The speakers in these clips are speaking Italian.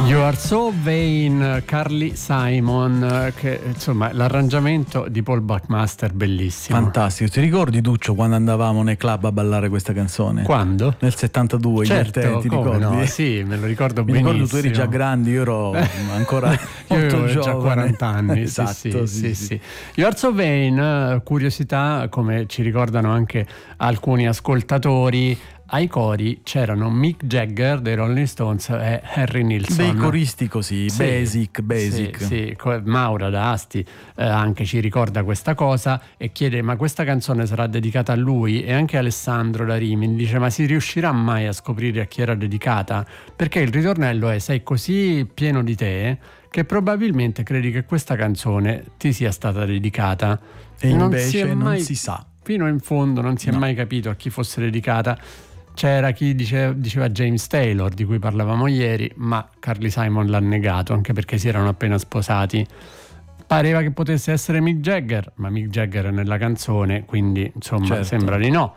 You Are So Vain, Carly Simon, che insomma l'arrangiamento di Paul Buckmaster bellissimo. Fantastico. Ti ricordi, Duccio, quando andavamo nei club a ballare questa canzone? Quando? Nel 72, certo, ti ricordi? No? Sì, me lo ricordo benissimo. Mi ricordo tu eri già grande, io ero ancora molto io giovane. Già 40 anni. Esatto, sì. You Are So Vain, curiosità, come ci ricordano anche alcuni ascoltatori, ai cori c'erano Mick Jagger dei Rolling Stones e Harry Nilsson. Dei coristi così, sì, basic. Sì. Maura da Asti anche ci ricorda questa cosa e chiede: ma questa canzone sarà dedicata a lui? E anche Alessandro da Rimini dice: ma si riuscirà mai a scoprire a chi era dedicata? Perché il ritornello è: sei così pieno di te che probabilmente credi che questa canzone ti sia stata dedicata. E invece non si sa. Fino in fondo non si è mai capito a chi fosse dedicata. C'era chi diceva James Taylor, di cui parlavamo ieri, ma Carly Simon l'ha negato, anche perché si erano appena sposati. Pareva che potesse essere Mick Jagger, ma Mick Jagger è nella canzone, quindi insomma certo. Sembra di no.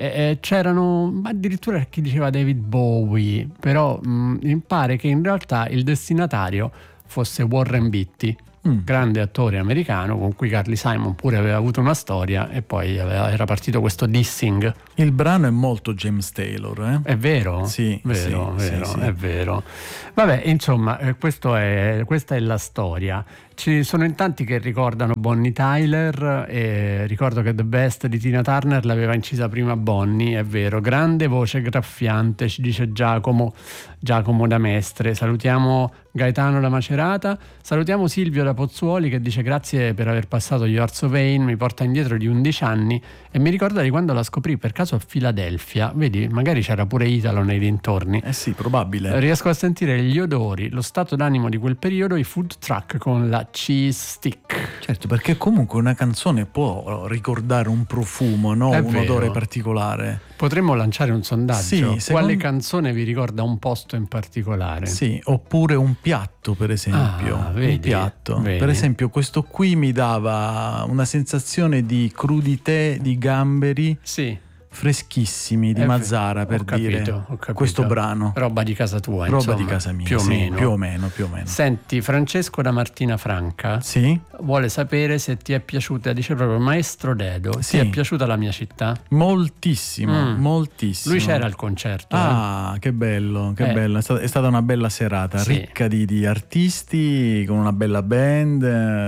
C'erano addirittura chi diceva David Bowie, però mi pare che in realtà il destinatario fosse Warren Beatty, grande attore americano con cui Carly Simon pure aveva avuto una storia, e poi era partito questo dissing. Il brano è molto James Taylor, eh? È vero? Sì, vero, sì. È vero. Vabbè, insomma, questa è la storia. Ci sono in tanti che ricordano Bonnie Tyler, e ricordo che The Best di Tina Turner l'aveva incisa prima Bonnie, è vero. Grande voce graffiante, ci dice Giacomo da Mestre. Salutiamo Gaetano da Macerata, salutiamo Silvio da Pozzuoli che dice: grazie per aver passato You Are So Vain, mi porta indietro di 11 anni e mi ricorda di quando la scoprì per caso a Filadelfia. Vedi, magari c'era pure Italo nei dintorni. Sì, probabile. Riesco a sentire gli odori, lo stato d'animo di quel periodo, i food truck con la cheese stick. Certo, perché comunque una canzone può ricordare un profumo, no? Un odore particolare. Potremmo lanciare un sondaggio. Sì, quale canzone vi ricorda un posto in particolare? Sì, oppure un piatto, per esempio. Vedi, un piatto. vedi. Per esempio, questo qui mi dava una sensazione di crudité di gamberi. Sì. Freschissimi di Mazzara, per dire questo brano. Roba di casa tua, roba insomma, di casa mia, più o meno. Senti, Francesco da Martina Franca vuole sapere se ti è piaciuta, dice proprio Maestro Dedo, ti è piaciuta la mia città? Moltissimo. Lui c'era al concerto. Che bello, bello. È stata una bella serata, ricca di artisti, con una bella band,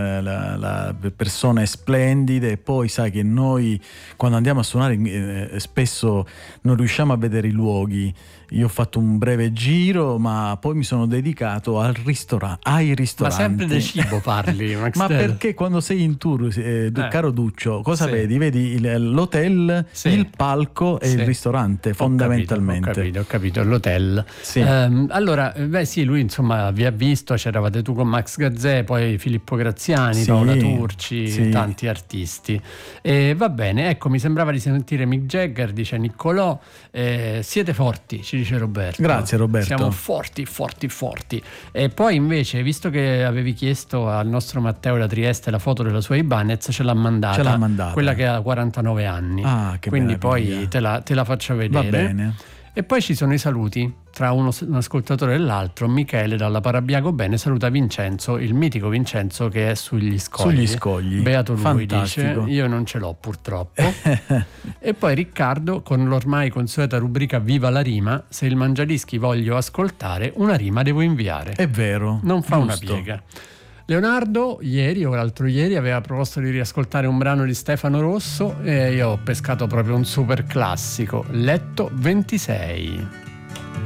persone splendide. E poi sai che noi quando andiamo a suonare spesso non riusciamo a vedere i luoghi. Io ho fatto un breve giro, ma poi mi sono dedicato ai ristoranti. Ma sempre del cibo parli, Max. Ma perché quando sei in tour, caro Duccio, cosa vedi? Vedi l'hotel, il palco e il ristorante, fondamentalmente. Ho capito, l'hotel. Allora, lui insomma vi ha visto, c'eravate tu con Max Gazzè, poi Filippo Graziani, Paola Turci, tanti artisti. Va bene, ecco, mi sembrava di sentire Mick Jagger, dice Niccolò. Siete forti, ci dice Roberto. Grazie Roberto. Siamo forti. E poi invece, visto che avevi chiesto al nostro Matteo da Trieste la foto della sua Ibanez, ce l'ha mandata. Quella che ha 49 anni. Quindi poi te la faccio vedere. Va bene. E poi ci sono i saluti tra un ascoltatore e l'altro. Michele dalla Parabiago Bene saluta Vincenzo, il mitico Vincenzo che è sugli scogli. Beato lui. Fantastico. Dice: io non ce l'ho purtroppo. E poi Riccardo con l'ormai consueta rubrica Viva la rima: se il Mangiadischi voglio ascoltare, una rima devo inviare. È vero. Non fa una piega. Leonardo ieri o l'altro ieri aveva proposto di riascoltare un brano di Stefano Rosso e io ho pescato proprio un super classico, Letto 26.